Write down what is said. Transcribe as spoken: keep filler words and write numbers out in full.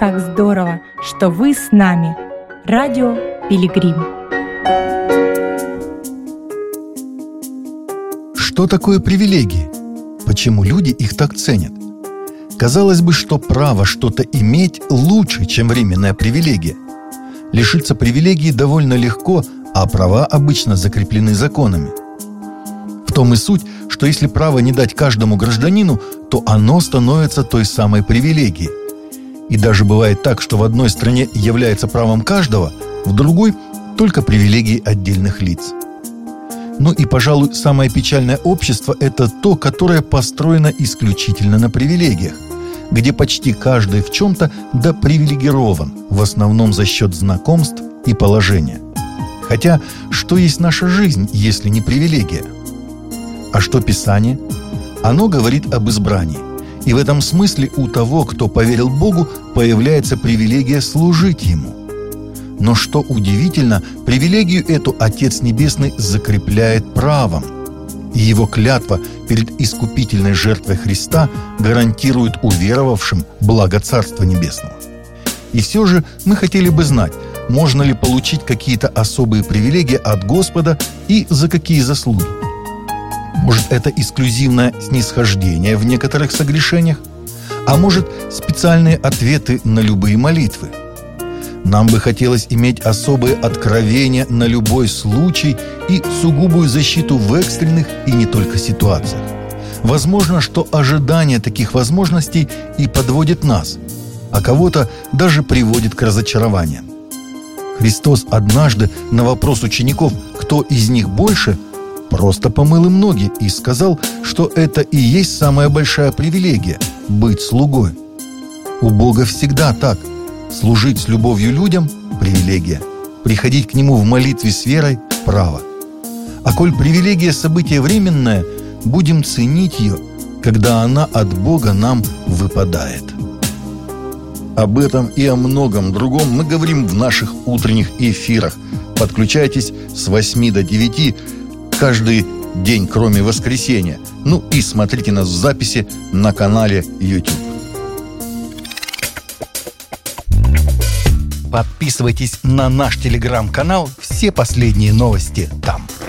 Как здорово, что вы с нами. Радио Пилигрим. Что такое привилегии? Почему люди их так ценят? Казалось бы, что право что-то иметь лучше, чем временная привилегия. Лишиться привилегий довольно легко, а права обычно закреплены законами. В том и суть, что если право не дать каждому гражданину, то оно становится той самой привилегией. И даже бывает так, что в одной стране является правом каждого, в другой – только привилегией отдельных лиц. Ну и, пожалуй, самое печальное общество – это то, которое построено исключительно на привилегиях, где почти каждый в чем-то допривилегирован, в основном за счет знакомств и положения. Хотя, что есть наша жизнь, если не привилегия? А что Писание? Оно говорит об избрании. И в этом смысле у того, кто поверил Богу, появляется привилегия служить Ему. Но что удивительно, привилегию эту Отец Небесный закрепляет правом. И Его клятва перед искупительной жертвой Христа гарантирует уверовавшим благо Царства Небесного. И все же мы хотели бы знать, можно ли получить какие-то особые привилегии от Господа и за какие заслуги. Может, это эксклюзивное снисхождение в некоторых согрешениях? А может, специальные ответы на любые молитвы? Нам бы хотелось иметь особые откровения на любой случай и сугубую защиту в экстренных и не только ситуациях. Возможно, что ожидание таких возможностей и подводит нас, а кого-то даже приводит к разочарованиям. Христос однажды на вопрос учеников, кто из них больше, просто помыл им ноги и сказал, что это и есть самая большая привилегия – быть слугой. У Бога всегда так. Служить с любовью людям – привилегия. Приходить к Нему в молитве с верой – право. А коль привилегия – событие временное, будем ценить ее, когда она от Бога нам выпадает. Об этом и о многом другом мы говорим в наших утренних эфирах. Подключайтесь с восьми до девяти каждый день, кроме воскресенья. Ну и смотрите нас в записи на канале YouTube. Подписывайтесь на наш телеграм-канал, все последние новости там.